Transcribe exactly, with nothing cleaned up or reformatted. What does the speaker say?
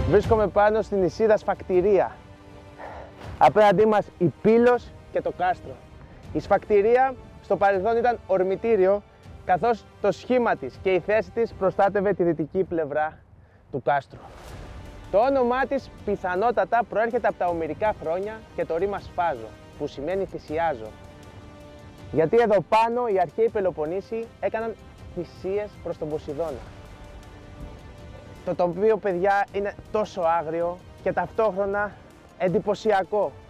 Βρίσκομαι πάνω στην νησίδα Σφακτηρία. Απέναντί μας η Πύλος και το κάστρο. Η Σφακτηρία στο παρελθόν ήταν ορμητήριο, καθώς το σχήμα της και η θέση της προστάτευε τη δυτική πλευρά του κάστρου. Το όνομά της πιθανότατα προέρχεται από τα ομηρικά χρόνια και το ρήμα σφάζω, που σημαίνει θυσιάζω. Γιατί εδώ πάνω οι αρχαίοι Πελοποννήσοι έκαναν θυσίες προς τον Ποσειδώνα. Το τοπίο, παιδιά, είναι τόσο άγριο και ταυτόχρονα εντυπωσιακό.